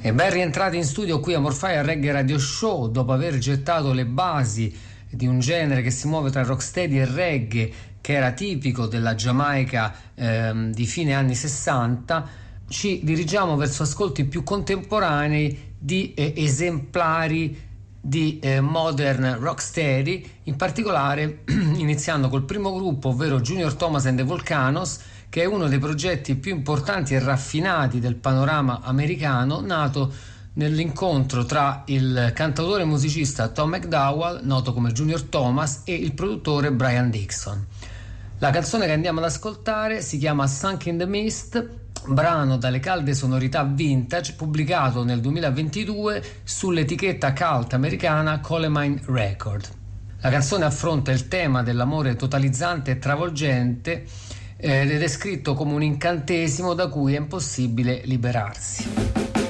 E ben rientrati in studio qui a Morfire Reggae Radio Show, dopo aver gettato le basi di un genere che si muove tra rocksteady e reggae, che era tipico della Giamaica di fine anni 60, ci dirigiamo verso ascolti più contemporanei di esemplari di modern rocksteady, in particolare iniziando col primo gruppo, ovvero Junior Thomas and the Volcanoes, che è uno dei progetti più importanti e raffinati del panorama americano, nato nell'incontro tra il cantautore e musicista Tom McDowell, noto come Junior Thomas, e il produttore Brian Dixon. La canzone che andiamo ad ascoltare si chiama Sunk in the Mist, brano dalle calde sonorità vintage, pubblicato nel 2022 sull'etichetta cult americana Colemine Record. La canzone affronta il tema dell'amore totalizzante e travolgente ed è descritto come un incantesimo da cui è impossibile liberarsi.